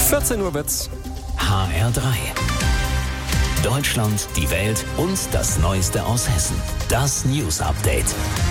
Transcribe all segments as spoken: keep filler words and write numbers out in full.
vierzehn Uhr wird's. H R drei. Deutschland, die Welt und das Neueste aus Hessen. Das News Update.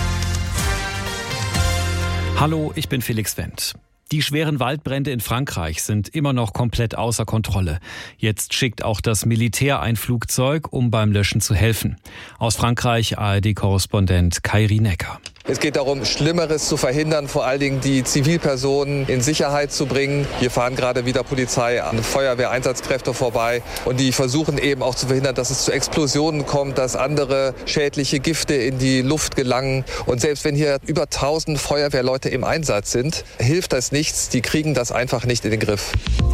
Hallo, ich bin Felix Wendt. Die schweren Waldbrände in Frankreich sind immer noch komplett außer Kontrolle. Jetzt schickt auch das Militär ein Flugzeug, um beim Löschen zu helfen. Aus Frankreich A R D-Korrespondent Kairi Necker. Es geht darum, Schlimmeres zu verhindern, vor allen Dingen die Zivilpersonen in Sicherheit zu bringen. Hier fahren gerade wieder Polizei und Feuerwehreinsatzkräfte vorbei und die versuchen eben auch zu verhindern, dass es zu Explosionen kommt, dass andere schädliche Gifte in die Luft gelangen. Und selbst wenn hier über tausend Feuerwehrleute im Einsatz sind, hilft das nichts. Die kriegen das einfach nicht in den Griff.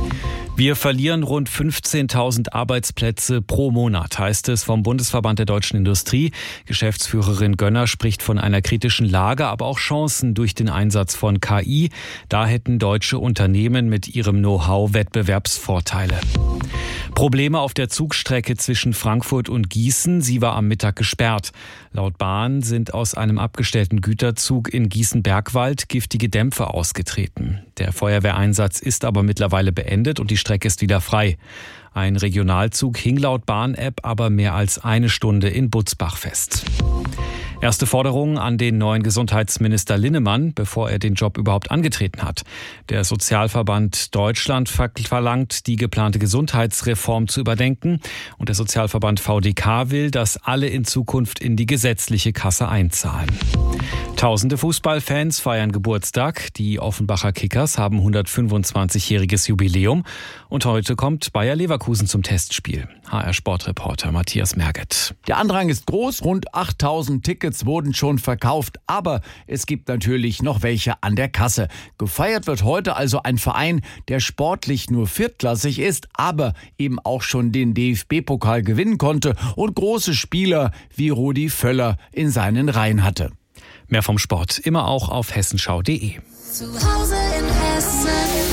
Wir verlieren rund fünfzehntausend Arbeitsplätze pro Monat, heißt es vom Bundesverband der deutschen Industrie. Geschäftsführerin Gönner spricht von einer kritischen Lage, aber auch Chancen durch den Einsatz von K I. Da hätten deutsche Unternehmen mit ihrem Know-how Wettbewerbsvorteile. Probleme auf der Zugstrecke zwischen Frankfurt und Gießen. Sie war am Mittag gesperrt. Laut Bahn sind aus einem abgestellten Güterzug in Gießen-Bergwald giftige Dämpfe ausgetreten. Der Feuerwehreinsatz ist aber mittlerweile beendet und die Strecke ist wieder frei. Ein Regionalzug hing laut Bahn-App aber mehr als eine Stunde in Butzbach fest. Erste Forderungen an den neuen Gesundheitsminister Linnemann, bevor er den Job überhaupt angetreten hat. Der Sozialverband Deutschland verlangt, die geplante Gesundheitsreform zu überdenken. Und der Sozialverband V D K will, dass alle in Zukunft in die gesetzliche Kasse einzahlen. Tausende Fußballfans feiern Geburtstag. Die Offenbacher Kickers haben hundertfünfundzwanzigjähriges Jubiläum. Und heute kommt Bayer Leverkusen zum Testspiel. H R-Sportreporter Matthias Merget. Der Andrang ist groß, rund achttausend Tickets wurden schon verkauft, aber es gibt natürlich noch welche an der Kasse. Gefeiert wird heute also ein Verein, der sportlich nur viertklassig ist, aber eben auch schon den D F B-Pokal gewinnen konnte und große Spieler wie Rudi Völler in seinen Reihen hatte. Mehr vom Sport immer auch auf hessenschau punkt de. Zu Hause in Hessen.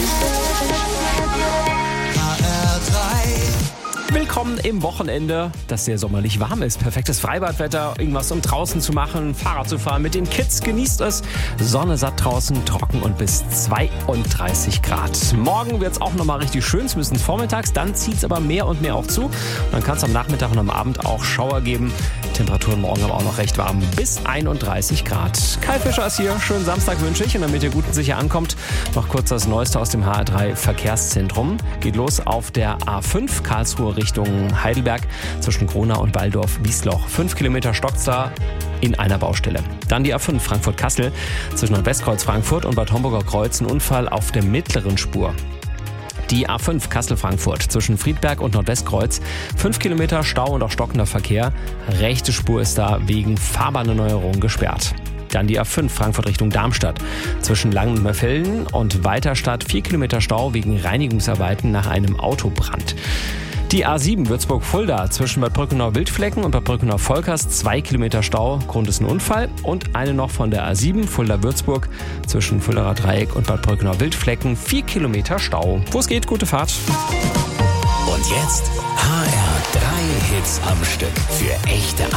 H R drei. Willkommen im Wochenende, das sehr sommerlich warm ist. Perfektes Freibadwetter, irgendwas um draußen zu machen, Fahrrad zu fahren mit den Kids. Genießt es. Sonne satt draußen, trocken und bis zweiunddreißig Grad. Morgen wird es auch nochmal richtig schön, zumindest vormittags. Dann zieht es aber mehr und mehr auch zu. Und dann kann es am Nachmittag und am Abend auch Schauer geben. Temperaturen morgen aber auch noch recht warm, bis einunddreißig Grad. Kai Fischer ist hier. Schönen Samstag wünsche ich. Und damit ihr gut und sicher ankommt, noch kurz das Neueste aus dem H R drei Verkehrszentrum. Geht los auf der A fünf Karlsruhe Richtung Heidelberg zwischen Kronau und Walldorf-Wiesloch. Fünf Kilometer stockt's da in einer Baustelle. Dann die A fünf Frankfurt-Kassel zwischen Nordwestkreuz Frankfurt und Bad Homburger Kreuz. Ein Unfall auf der mittleren Spur. Die A fünf Kassel-Frankfurt zwischen Friedberg und Nordwestkreuz. Fünf Kilometer Stau und auch stockender Verkehr. Rechte Spur ist da wegen Fahrbahnerneuerung gesperrt. Dann die A fünf Frankfurt Richtung Darmstadt. Zwischen Langen und Merfelden und Weiterstadt vier Kilometer Stau wegen Reinigungsarbeiten nach einem Autobrand. Die A sieben Würzburg-Fulda zwischen Bad Brückenau-Wildflecken und Bad Brückenau-Volkers zwei Kilometer Stau, Grund ist ein Unfall. Und eine noch von der A sieben Fulda-Würzburg zwischen Fuldaer Dreieck und Bad Brückenau-Wildflecken vier Kilometer Stau. Wo es geht, gute Fahrt. Und jetzt H R drei Hits am Stück für echte